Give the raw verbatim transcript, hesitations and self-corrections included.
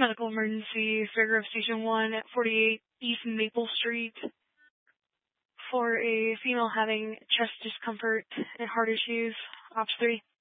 Medical emergency, Fairgrove Station one at forty-eight East Maple Street for a female having chest discomfort and heart issues. Ops three.